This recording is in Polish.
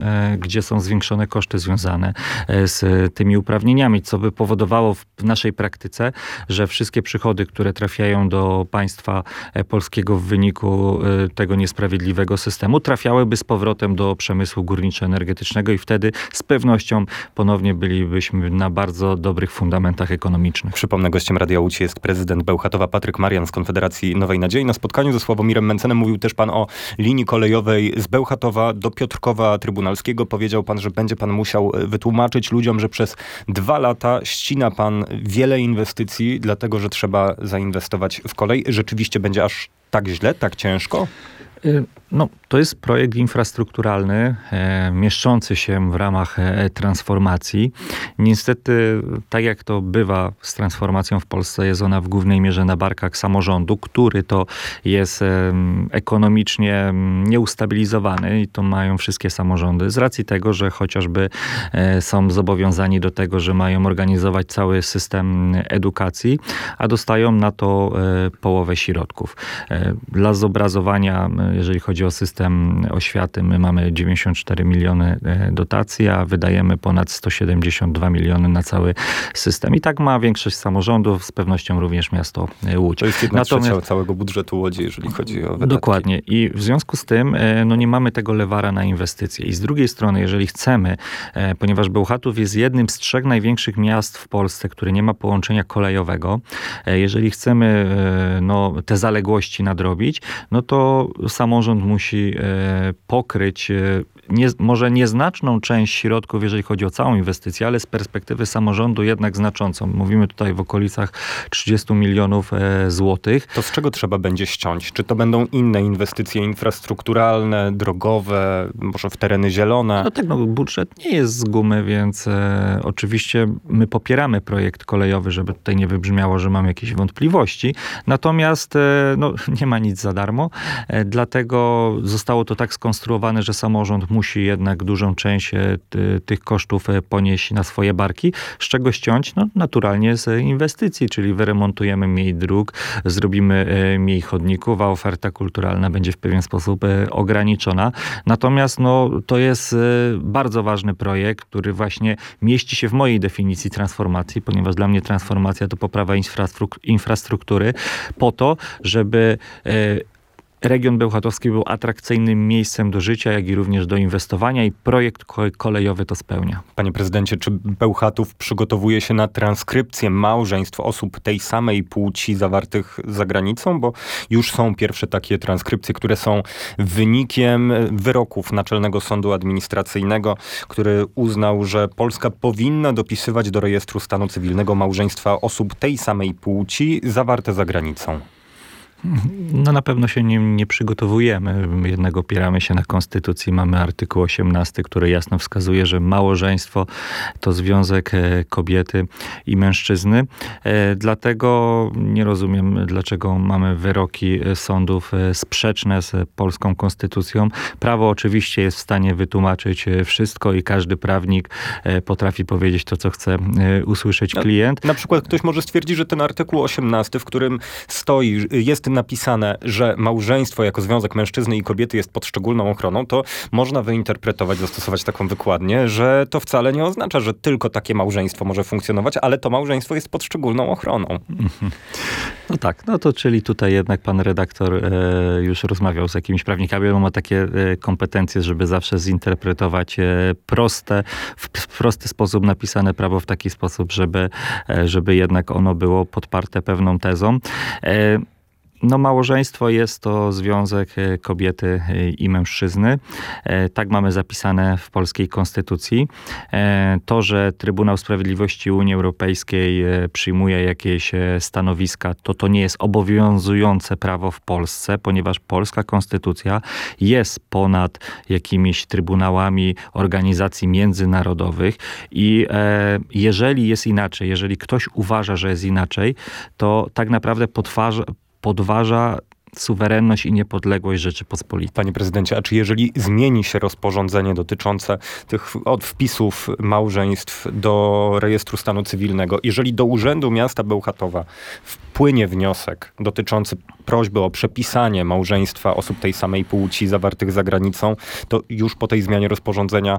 gdzie są zwiększone koszty związane z tymi uprawnieniami, co by powodowało w naszej praktyce, że wszystkie przychody, które trafiają do państwa polskiego w wyniku tego niesprawiedliwego systemu, trafiałyby z powrotem do przemysłu górniczo-energetycznego i wtedy z pewnością ponownie bylibyśmy na bardzo dobrych fundamentach ekonomicznych. Przypomnę, gościem Radia Łódź jest prezydent Bełchatowa Patryk Marian z Konfederacji Nowej Nadziei. Na spotkaniu ze Sławomirem Mencenem mówił też pan o linii kolejowej z Bełchatowa do Piotrkowa Trybunalskiego. Powiedział pan, że będzie pan musiał wytłumaczyć ludziom, że przez 2 lata ścina pan wiele inwestycji, dlatego że trzeba zainwestować w kolej. Rzeczywiście będzie aż tak źle, tak ciężko? No, to jest projekt infrastrukturalny, mieszczący się w ramach transformacji. Niestety, tak jak to bywa z transformacją w Polsce, jest ona w głównej mierze na barkach samorządu, który to jest ekonomicznie nieustabilizowany i to mają wszystkie samorządy z racji tego, że chociażby są zobowiązani do tego, że mają organizować cały system edukacji, a dostają na to połowę środków. Dla zobrazowania, jeżeli chodzi o system oświaty, my mamy 94 miliony dotacji, a wydajemy ponad 172 miliony na cały system. I tak ma większość samorządów, z pewnością również miasto Łódź. To jest 1/3 całego budżetu Łodzi, jeżeli chodzi o wydatki. Dokładnie. I w związku z tym nie mamy tego lewara na inwestycje. I z drugiej strony, jeżeli chcemy, ponieważ Bełchatów jest jednym z 3 największych miast w Polsce, który nie ma połączenia kolejowego, jeżeli chcemy te zaległości nadrobić, no to samorząd musi pokryć może nieznaczną część środków, jeżeli chodzi o całą inwestycję, ale z perspektywy samorządu jednak znaczącą. Mówimy tutaj w okolicach 30 milionów złotych. To z czego trzeba będzie ściąć? Czy to będą inne inwestycje infrastrukturalne, drogowe, może w tereny zielone? No tak, budżet nie jest z gumy, więc oczywiście my popieramy projekt kolejowy, żeby tutaj nie wybrzmiało, że mamy jakieś wątpliwości. Natomiast nie ma nic za darmo. Dlatego zostało to tak skonstruowane, że samorząd musi jednak dużą część tych kosztów ponieść na swoje barki, z czego ściąć? No, naturalnie z inwestycji, czyli wyremontujemy mniej dróg, zrobimy mniej chodników, a oferta kulturalna będzie w pewien sposób ograniczona. Natomiast to jest bardzo ważny projekt, który właśnie mieści się w mojej definicji transformacji, ponieważ dla mnie transformacja to poprawa infrastruktury po to, żeby region bełchatowski był atrakcyjnym miejscem do życia, jak i również do inwestowania i projekt kolejowy to spełnia. Panie prezydencie, czy Bełchatów przygotowuje się na transkrypcję małżeństw osób tej samej płci zawartych za granicą? Bo już są pierwsze takie transkrypcje, które są wynikiem wyroków Naczelnego Sądu Administracyjnego, który uznał, że Polska powinna dopisywać do rejestru stanu cywilnego małżeństwa osób tej samej płci zawarte za granicą. Na pewno się nie przygotowujemy. Jednak opieramy się na konstytucji. Mamy artykuł 18, który jasno wskazuje, że małżeństwo to związek kobiety i mężczyzny. Dlatego nie rozumiem, dlaczego mamy wyroki sądów sprzeczne z polską konstytucją. Prawo oczywiście jest w stanie wytłumaczyć wszystko i każdy prawnik potrafi powiedzieć to, co chce usłyszeć klient. Na przykład ktoś może stwierdzić, że ten artykuł 18, w którym jest napisane, że małżeństwo jako związek mężczyzny i kobiety jest pod szczególną ochroną, to można wyinterpretować, zastosować taką wykładnię, że to wcale nie oznacza, że tylko takie małżeństwo może funkcjonować, ale to małżeństwo jest pod szczególną ochroną. No tak, czyli tutaj jednak pan redaktor już rozmawiał z jakimiś prawnikami, on ma takie kompetencje, żeby zawsze zinterpretować w prosty sposób napisane prawo w taki sposób, żeby jednak ono było podparte pewną tezą. Małżeństwo jest to związek kobiety i mężczyzny. Tak mamy zapisane w polskiej konstytucji. To, że Trybunał Sprawiedliwości Unii Europejskiej przyjmuje jakieś stanowiska, to nie jest obowiązujące prawo w Polsce, ponieważ polska konstytucja jest ponad jakimiś trybunałami organizacji międzynarodowych i jeżeli jest inaczej, jeżeli ktoś uważa, że jest inaczej, to tak naprawdę podważa suwerenność i niepodległość Rzeczypospolitej. Panie prezydencie, a czy jeżeli zmieni się rozporządzenie dotyczące tych wpisów małżeństw do rejestru stanu cywilnego, jeżeli do Urzędu Miasta Bełchatowa wpłynie wniosek dotyczący prośby o przepisanie małżeństwa osób tej samej płci zawartych za granicą, to już po tej zmianie rozporządzenia